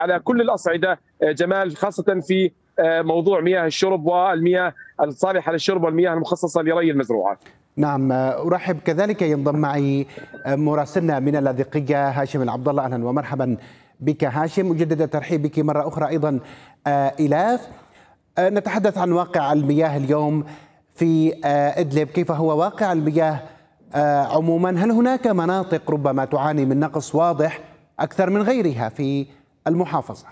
على كل الأصعدة جمال، خاصة في موضوع مياه الشرب والمياه الصالحة للشرب والمياه المخصصة لري المزروعات. نعم، أرحب كذلك ينضم معي مراسلنا من اللاذقية هاشم العبد الله. أهلا ومرحبا بك هاشم، مجددا ترحيب بك مرة أخرى أيضا. إلاف، نتحدث عن واقع المياه اليوم في إدلب. كيف هو واقع المياه عموما؟ هل هناك مناطق ربما تعاني من نقص واضح أكثر من غيرها في المحافظة؟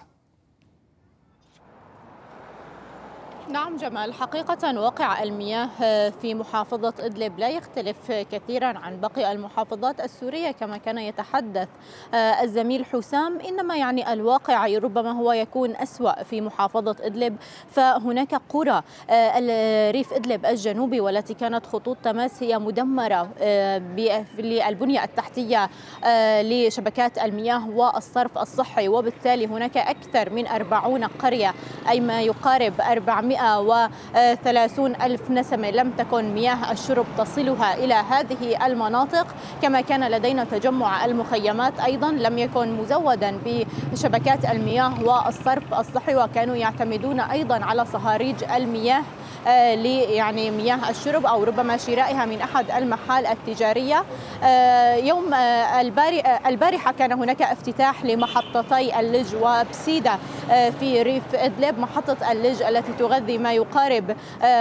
نعم جمال، حقيقة واقع المياه في محافظة إدلب لا يختلف كثيرا عن باقي المحافظات السورية كما كان يتحدث الزميل حسام، إنما يعني الواقع ربما هو يكون أسوأ في محافظة إدلب. فهناك قرى ريف إدلب الجنوبي والتي كانت خطوط تماس هي مدمرة للبنية التحتية لشبكات المياه والصرف الصحي، وبالتالي هناك أكثر من 40 قرية، أي ما يقارب 430 ألف نسمة لم تكن مياه الشرب تصلها إلى هذه المناطق. كما كان لدينا تجمع المخيمات أيضا لم يكن مزودا بشبكات المياه والصرف الصحي، وكانوا يعتمدون أيضا على صهاريج المياه يعني مياه الشرب أو ربما شرائها من أحد المحال التجارية. يوم البارحة كان هناك افتتاح لمحطتي اللج وبسيدة في ريف إدلب. محطة اللج التي تغذي ما يقارب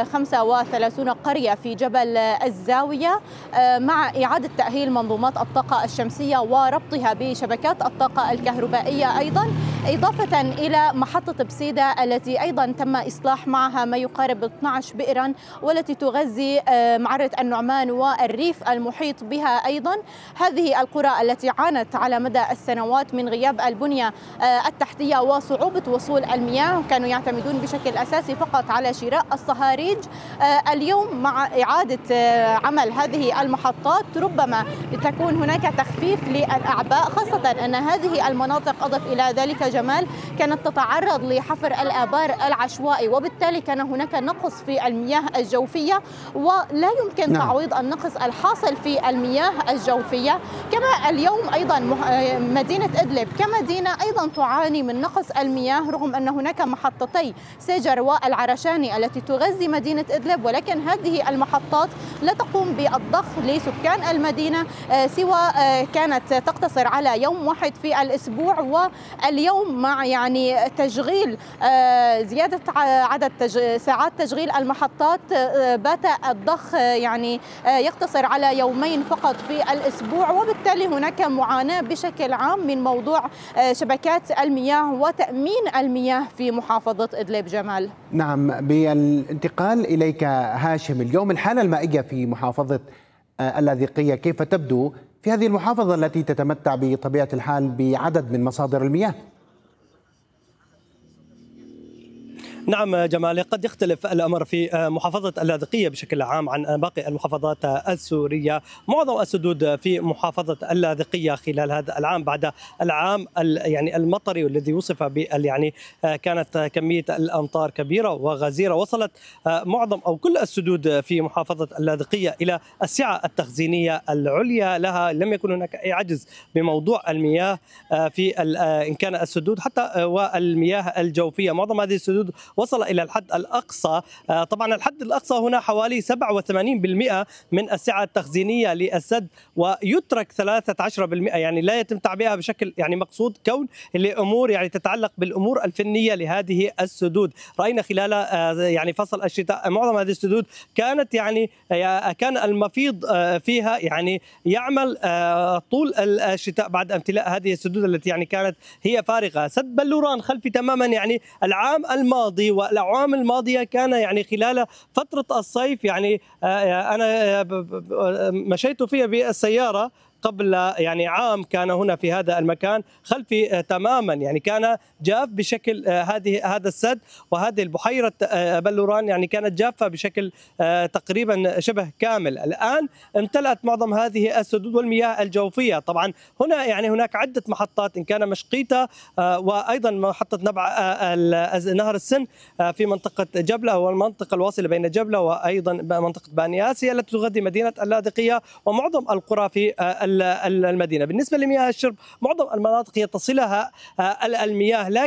35 قرية في جبل الزاوية، مع إعادة تأهيل منظومات الطاقة الشمسية وربطها بشبكات الطاقة الكهربائية أيضا، إضافة إلى محطة بسيدة التي أيضا تم إصلاح معها ما يقارب 12 بئرا، والتي تغذي معرة النعمان والريف المحيط بها أيضا. هذه القرى التي عانت على مدى السنوات من غياب البنية التحتية وصعوبة وصول المياه، كانوا يعتمدون بشكل أساسي فقط على شراء الصهاريج. اليوم مع إعادة عمل هذه المحطات ربما تكون هناك تخفيف للأعباء، خاصة أن هذه المناطق أضف إلى ذلك جمال كانت تتعرض لحفر الآبار العشوائي، وبالتالي كان هناك نقص في المياه الجوفية، ولا يمكن تعويض النقص الحاصل في المياه الجوفية. كما اليوم أيضا مدينة إدلب كمدينة أيضا تعاني من نقص المياه، رغم أن هناك محطتي سجر والعرشاني التي تغذي مدينة إدلب، ولكن هذه المحطات لا تقوم بالضخ لسكان المدينة، سوى كانت تقتصر على يوم واحد في الأسبوع. واليوم مع يعني تشغيل زيادة عدد ساعات تشغيل المحطات، بات الضخ يعني يقتصر على يومين فقط في الأسبوع، وبالتالي هناك معاناة بشكل عام من موضوع شبكات المياه وتأمين المياه في محافظة إدلب. جمال. نعم، بالانتقال إليك هاشم، اليوم الحالة المائية في محافظة اللاذقية كيف تبدو في هذه المحافظة التي تتمتع بطبيعة الحال بعدد من مصادر المياه؟ نعم جمال، قد يختلف الأمر في محافظة اللاذقية بشكل عام عن باقي المحافظات السورية. معظم السدود في محافظة اللاذقية خلال هذا العام بعد العام يعني المطري والذي وصف يعني كانت كمية الأمطار كبيرة وغزيرة، وصلت معظم أو كل السدود في محافظة اللاذقية إلى السعة التخزينية العليا لها. لم يكن هناك أي عجز بموضوع المياه في إن كان السدود حتى والمياه الجوفية. معظم هذه السدود وصل إلى الحد الأقصى. طبعا الحد الأقصى هنا حوالي 87% من السعة التخزينية للسد، ويترك 13% يعني لا يتم تعبئتها بشكل يعني مقصود، كون لأمور يعني تتعلق بالأمور الفنية لهذه السدود. رأينا خلال يعني فصل الشتاء معظم هذه السدود كانت يعني كان المفيض فيها يعني يعمل طول الشتاء بعد امتلاء هذه السدود التي يعني كانت هي فارغة. سد بلوران خلفي تماما، يعني العام الماضي والأعوام الماضية كان يعني خلال فترة الصيف يعني أنا مشيت فيها بالسيارة قبل يعني عام، كان هنا في هذا المكان خلفي تماما يعني كان جاف بشكل هذا السد، وهذه البحيرة بلوران يعني كانت جافة بشكل تقريبا شبه كامل. الآن امتلأت معظم هذه السدود والمياه الجوفية. طبعا هنا يعني هناك عدة محطات، إن كان مشقيطة وأيضا محطة نبع نهر السن في منطقة جبلة والمنطقة الواصلة بين جبلة وأيضا منطقة بانياسي التي تغذي مدينة اللاذقية ومعظم القرى في المدينة. بالنسبة لمياه الشرب معظم المناطق تصلها المياه،